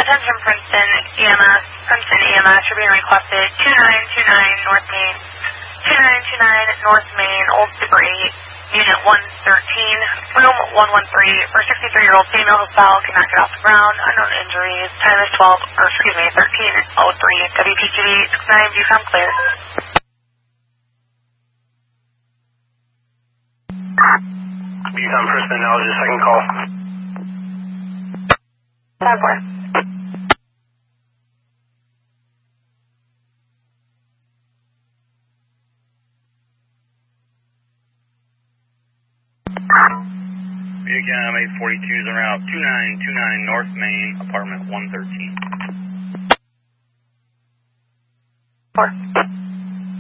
Attention Princeton EMS. Princeton EMS, you're being requested 2929 North Main. 2929 North Main, Old Debris, Unit 113, Room 113, for 63-year-old female who fell, cannot get off the ground, unknown injuries, time is 13:03, WPGD 69, view com clear. Bucom Princeton, now is your second call. 10-4. Bucom 842 is en route 2929 North Main, apartment 113. 4.